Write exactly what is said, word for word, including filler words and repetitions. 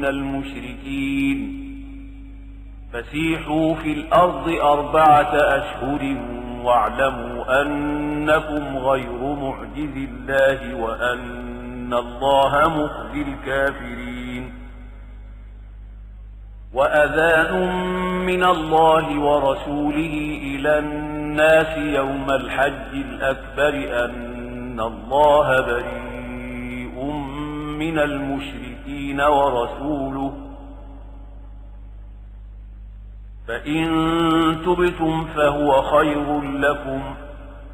المشركين فسيحوا في الأرض أربعة أشهر واعلموا أنكم غير معجز الله وأن الله مخزي الكافرين. وأذان من الله ورسوله إلى الناس يوم الحج الأكبر أن الله بريء من المشركين ورسوله فإن تبتم فهو خير لكم